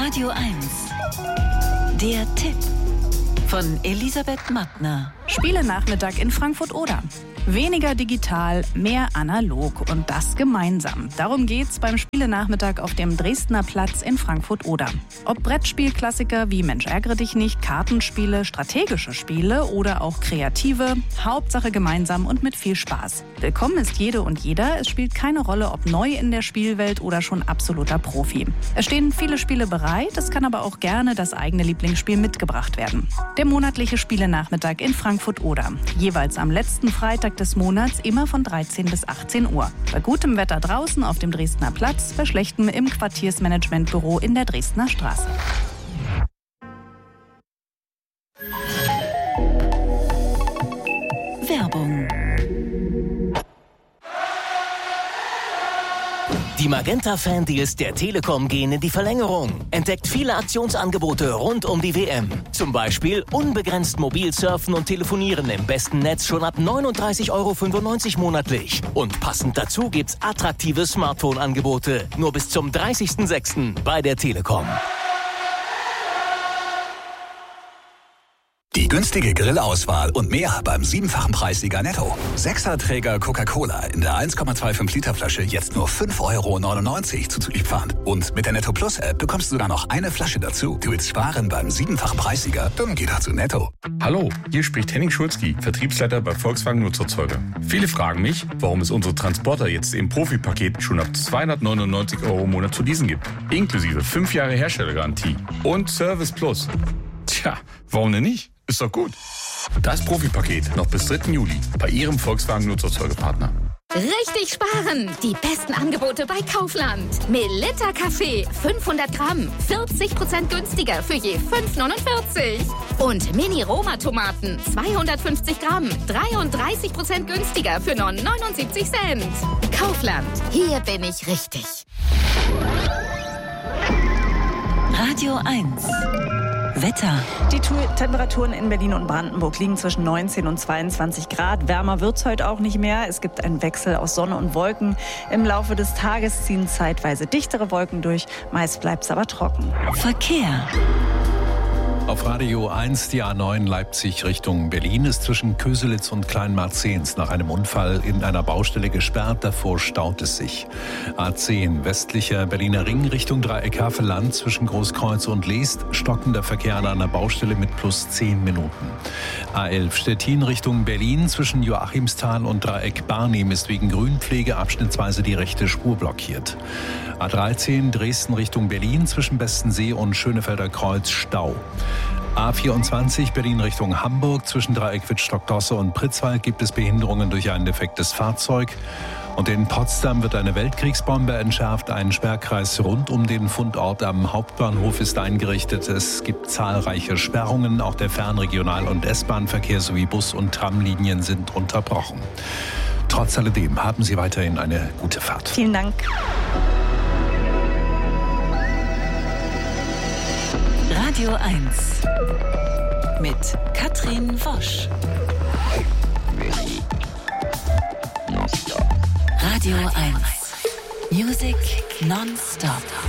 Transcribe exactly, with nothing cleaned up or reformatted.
Radio eins. Der Tipp von Elisabeth Mattner. Spielenachmittag in Frankfurt-Oder. Weniger digital, mehr analog und das gemeinsam. Darum geht's beim Spielenachmittag auf dem Dresdner Platz in Frankfurt-Oder. Ob Brettspielklassiker wie Mensch ärgere dich nicht, Kartenspiele, strategische Spiele oder auch kreative, Hauptsache gemeinsam und mit viel Spaß. Willkommen ist jede und jeder. Es spielt keine Rolle, ob neu in der Spielwelt oder schon absoluter Profi. Es stehen viele Spiele bereit, es kann aber auch gerne das eigene Lieblingsspiel mitgebracht werden. Der monatliche Spielenachmittag in Frankfurt-Oder. Jeweils am letzten Freitag des Monats, immer von dreizehn bis achtzehn Uhr. Bei gutem Wetter draußen auf dem Dresdner Platz, bei schlechtem im Quartiersmanagementbüro in der Dresdner Straße. Werbung. Die Magenta-Fan-Deals der Telekom gehen in die Verlängerung. Entdeckt viele Aktionsangebote rund um die W M. Zum Beispiel unbegrenzt mobil surfen und telefonieren im besten Netz schon ab neununddreißig Euro fünfundneunzig monatlich. Und passend dazu gibt's attraktive Smartphone-Angebote. Nur bis zum dreißigsten sechsten bei der Telekom. Die günstige Grillauswahl und mehr beim siebenfachen Preissieger Netto. Sechserträger Coca-Cola in der eins Komma fünfundzwanzig Liter Flasche jetzt nur fünf Euro neunundneunzig zuzüglich Pfand. Und mit der Netto Plus App bekommst du sogar noch eine Flasche dazu. Du willst sparen beim siebenfachen Preissieger? Dann geh doch zu Netto. Hallo, hier spricht Henning Schulzki, Vertriebsleiter bei Volkswagen Nutzerzeuger. Viele fragen mich, warum es unsere Transporter jetzt im Profi-Paket schon ab zweihundertneunundneunzig Euro im Monat zu leasen gibt. Inklusive fünf Jahre Herstellergarantie und Service Plus. Tja, warum denn nicht? Ist doch gut. Das Profi-Paket noch bis dritten Juli bei Ihrem Volkswagen Nutzerzeugerpartner. Richtig sparen! Die besten Angebote bei Kaufland. Melitta Kaffee fünfhundert Gramm, vierzig Prozent günstiger für je fünf neunundvierzig. Und Mini-Roma-Tomaten zweihundertfünfzig Gramm, dreiunddreißig Prozent günstiger für nur neunundsiebzig Cent. Kaufland, hier bin ich richtig. Radio eins. Wetter. Die Temperaturen in Berlin und Brandenburg liegen zwischen neunzehn und zweiundzwanzig Grad. Wärmer wird es heute auch nicht mehr. Es gibt einen Wechsel aus Sonne und Wolken. Im Laufe des Tages ziehen zeitweise dichtere Wolken durch. Meist bleibt es aber trocken. Verkehr. Auf Radio eins, die A neun Leipzig Richtung Berlin ist zwischen Köselitz und Kleinmarzens nach einem Unfall in einer Baustelle gesperrt. Davor staut es sich. A zehn westlicher Berliner Ring Richtung Dreieck Havelland zwischen Großkreuz und Leest. Stockender Verkehr an einer Baustelle mit plus zehn Minuten. A elf Stettin Richtung Berlin zwischen Joachimsthal und Dreieck Barnim ist wegen Grünpflege abschnittsweise die rechte Spur blockiert. A dreizehn Dresden Richtung Berlin zwischen Bestensee und Schönefelder Kreuz Stau. A vierundzwanzig Berlin Richtung Hamburg zwischen Dreieck Wittstock-Dosse und Pritzwalk gibt es Behinderungen durch ein defektes Fahrzeug. Und in Potsdam wird eine Weltkriegsbombe entschärft. Ein Sperrkreis rund um den Fundort am Hauptbahnhof ist eingerichtet. Es gibt zahlreiche Sperrungen. Auch der Fernregional- und S-Bahn-Verkehr sowie Bus- und Tramlinien sind unterbrochen. Trotz alledem haben Sie weiterhin eine gute Fahrt. Vielen Dank. Radio eins mit Katrin Wosch. Radio eins. Music non-stop.